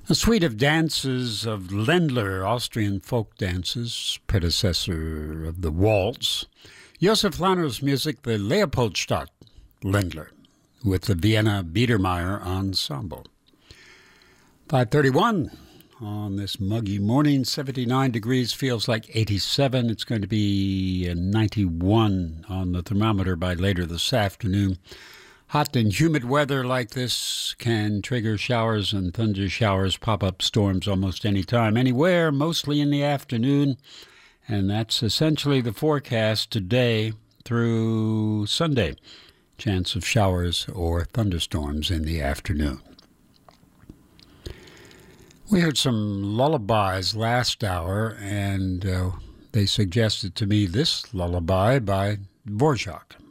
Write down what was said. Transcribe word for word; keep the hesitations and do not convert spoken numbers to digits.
A suite of dances of Ländler, Austrian folk dances, predecessor of the waltz. Josef Lanner's music, the Leopoldstadt Ländler, with the Vienna Biedermeier Ensemble. five thirty-one on this muggy morning, seventy-nine degrees, feels like eighty-seven. It's going to be ninety-one on the thermometer by later this afternoon. Hot and humid weather like this can trigger showers and thunder showers, pop-up storms almost any time, anywhere, mostly in the afternoon. And that's essentially the forecast today through Sunday. Chance of showers or thunderstorms in the afternoon. We heard some lullabies last hour, and uh, they suggested to me this lullaby by Dvorak.